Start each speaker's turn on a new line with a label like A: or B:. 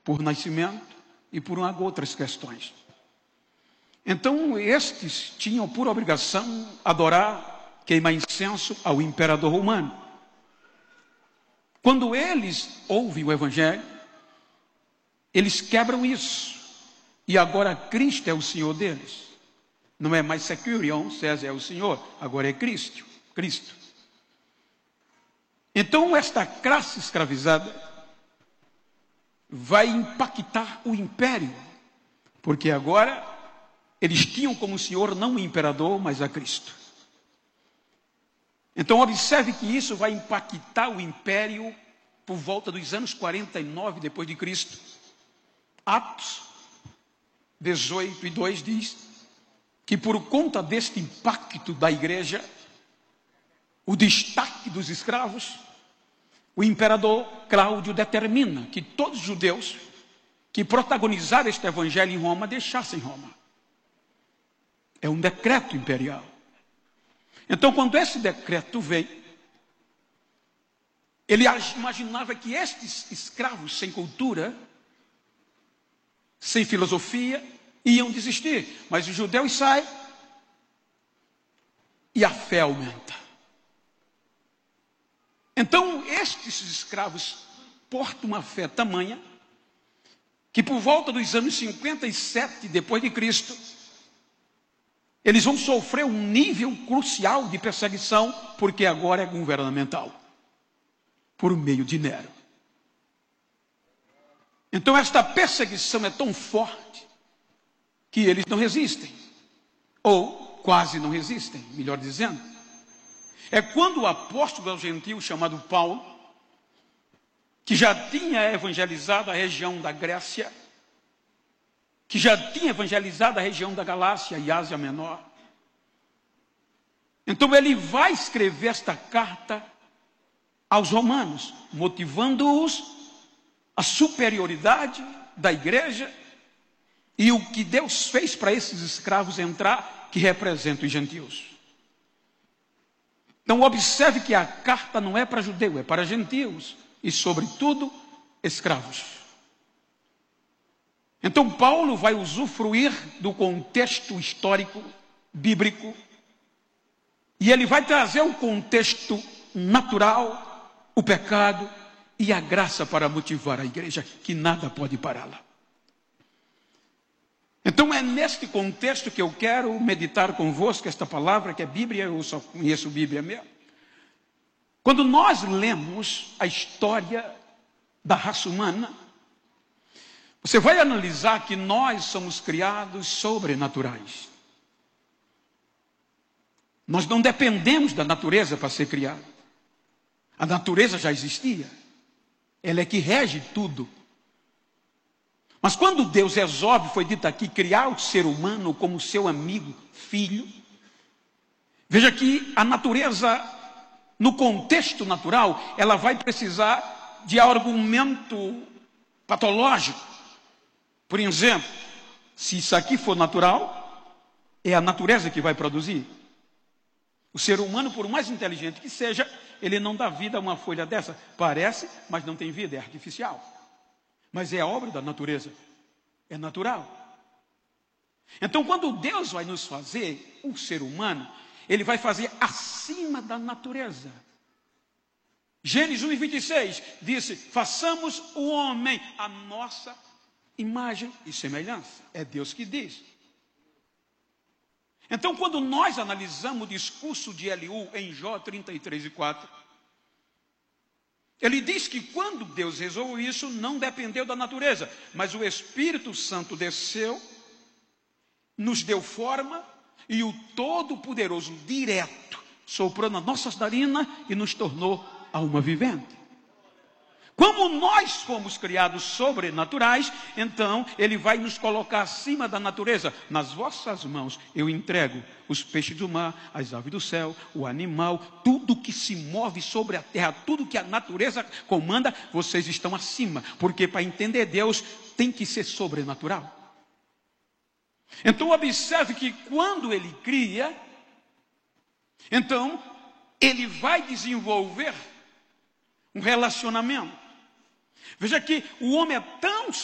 A: por nascimento e por outras questões. Então, estes tinham por obrigação adorar, queimar incenso ao imperador romano. Quando eles ouvem o Evangelho, eles quebram isso. E agora Cristo é o Senhor deles. Não é mais Securion, César é o Senhor, agora é Cristo. Então, esta classe escravizada vai impactar o império, porque agora eles tinham como Senhor não o imperador, mas a Cristo. Então, observe que isso vai impactar o império por volta dos anos 49 depois de Cristo. Atos 18:2 diz que por conta deste impacto da igreja, o destaque dos escravos, o imperador Cláudio determina que todos os judeus que protagonizaram este evangelho em Roma deixassem Roma. É um decreto imperial. Então, quando esse decreto veio, ele imaginava que estes escravos sem cultura, sem filosofia, iam desistir. Mas os judeus saem e a fé aumenta. Então, estes escravos portam uma fé tamanha que por volta dos anos 57 depois de Cristo, eles vão sofrer um nível crucial de perseguição, porque agora é governamental, por meio de Nero. Então esta perseguição é tão forte que eles não resistem, ou quase não resistem, melhor dizendo. É quando o apóstolo aos gentios chamado Paulo, que já tinha evangelizado a região da Grécia, que já tinha evangelizado a região da Galácia e Ásia Menor. Então ele vai escrever esta carta aos romanos, motivando-os a superioridade da igreja e o que Deus fez para esses escravos entrar, que representam os gentios. Então observe que a carta não é para judeu, é para gentios e sobretudo escravos. Então Paulo vai usufruir do contexto histórico, bíblico, e ele vai trazer o contexto natural, o pecado e a graça para motivar a igreja, que nada pode pará-la. Então é neste contexto que eu quero meditar convosco esta palavra, que é Bíblia, eu só conheço Bíblia mesmo. Quando nós lemos a história da raça humana, você vai analisar que nós somos criados sobrenaturais. Nós não dependemos da natureza para ser criado. A natureza já existia. Ela é que rege tudo. Mas quando Deus resolve, foi dito aqui, criar o ser humano como seu amigo, filho, veja que a natureza, no contexto natural, ela vai precisar de argumento patológico. Por exemplo, se isso aqui for natural, é a natureza que vai produzir. O ser humano, por mais inteligente que seja, ele não dá vida a uma folha dessa. Parece, mas não tem vida, é artificial. Mas é a obra da natureza, é natural. Então, quando Deus vai nos fazer, o ser humano, ele vai fazer acima da natureza. Gênesis 1:26 disse, façamos o homem a nossa imagem e semelhança. É Deus que diz. Então, quando nós analisamos o discurso de Eliú em Jó 33:4, ele diz que quando Deus resolveu isso, não dependeu da natureza, mas o Espírito Santo desceu, nos deu forma, e o Todo-Poderoso direto soprou nas nossas narinas e nos tornou alma vivente. Como nós fomos criados sobrenaturais, então ele vai nos colocar acima da natureza. Nas vossas mãos eu entrego os peixes do mar, as aves do céu, o animal, tudo que se move sobre a terra, tudo que a natureza comanda, vocês estão acima. Porque para entender Deus tem que ser sobrenatural. Então observe que quando ele cria, então ele vai desenvolver um relacionamento. Veja que o homem é tão